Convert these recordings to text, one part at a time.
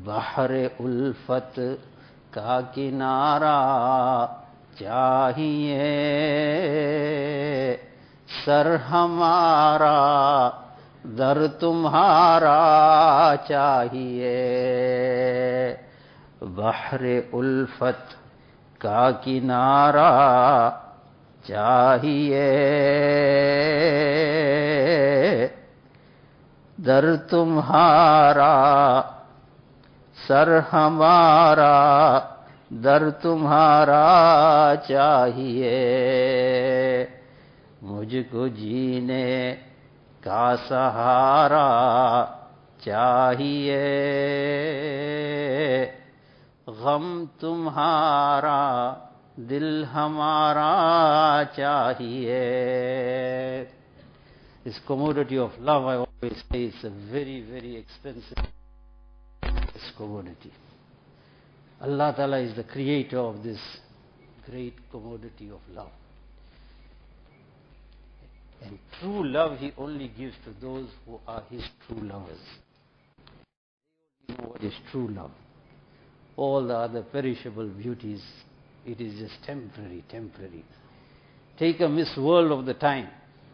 बहरे उल्फत का किनारा चाहिए, सर हमारा दर तुम्हारा चाहिए। बहरे उल्फत का किनारा चाहिए, दर तुम्हारा सर हमारा दर तुम्हारा चाहिए। मुझको जीने का सहारा चाहिए, गम तुम्हारा दिल हमारा चाहिए। This commodity of love, I always say, is a very, very expensive commodity. Allah Ta'ala is the creator of this great commodity of love. And true love He only gives to those who are His true lovers. They only know what is true love. All the other perishable beauties, it is just temporary, temporary. Take a Miss World of the time.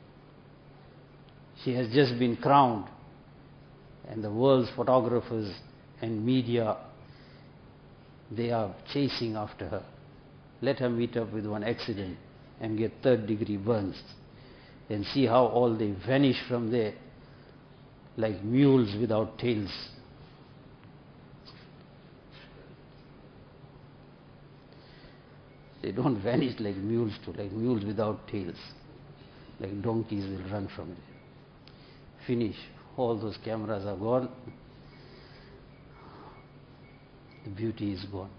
She has just been crowned, and the world's photographers and media, they are chasing after her. Let her meet up with one accident and get third-degree burns, and see how all they vanish from there like mules without tails. They don't vanish like mules too, like mules without tails. Like donkeys will run from there. Finish. All those cameras are gone. The beauty is gone.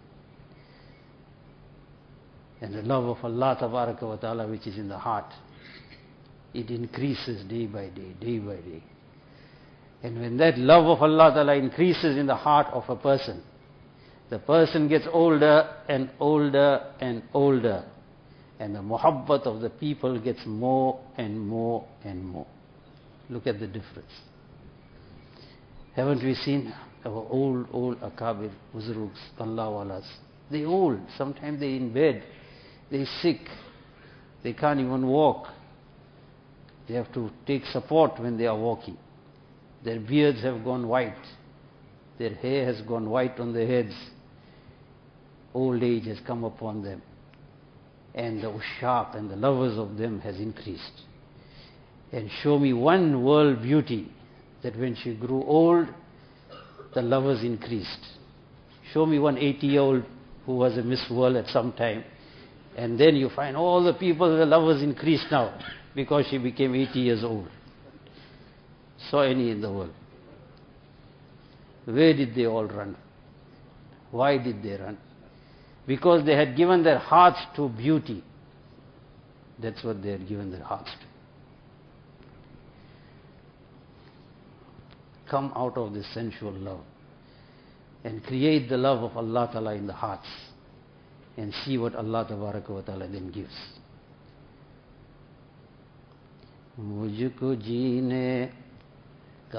And the love of Allah Tabaraka wa Ta'ala, which is in the heart, it increases day by day, day by day. And when that love of Allah Ta'ala increases in the heart of a person, the person gets older and older and older, and the muhabbat of the people gets more and more and more. Look at the difference. Haven't we seen our old akabir, uzruks, Allah walas? They're old. Sometimes they're in bed. They're sick. They can't even walk. They have to take support when they are walking. Their beards have gone white. Their hair has gone white on their heads. Old age has come upon them. And the ushaq and the lovers of them has increased. And show me one world beauty that when she grew old, the lovers increased. Show me one 80-year-old who was a Miss World at some time, and then you find all the people, the lovers increased now because she became 80 years old. Saw any in the world? Where did they all run? Why did they run? Because they had given their hearts to beauty. That's what they had given their hearts to. Come out of this sensual love and create the love of Allah Ta'ala in the hearts, and see what Allah Tabaraka wa Ta'ala then gives. मुझको जीने